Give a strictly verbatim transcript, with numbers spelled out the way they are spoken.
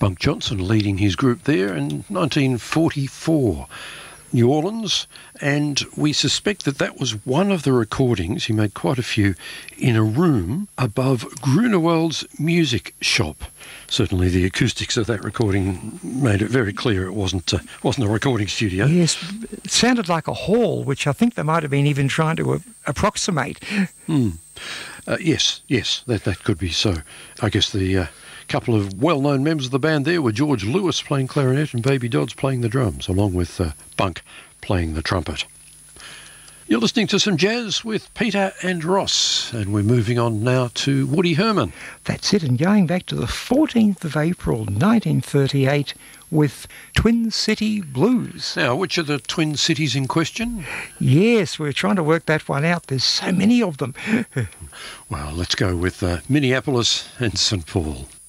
Bunk Johnson leading his group there in nineteen forty-four. New Orleans, and we suspect that that was one of the recordings, he made quite a few, in a room above Grunewald's music shop. Certainly the acoustics of that recording made it very clear it wasn't uh, wasn't a recording studio. Yes, it sounded like a hall, which I think they might have been even trying to uh, approximate. Hmm. Uh, yes, yes, that, that could be so. I guess the uh, couple of well-known members of the band there were George Lewis playing clarinet and Baby Dodds playing the drums, along with uh, Bunk playing the trumpet. You're listening to some jazz with Peter and Ross, and we're moving on now to Woody Herman. That's it, and going back to the fourteenth of April nineteen thirty-eight with Twin City Blues. Now, which are the Twin Cities in question? Yes, we're trying to work that one out. There's so many of them. Well, let's go with uh, Minneapolis and Saint Paul.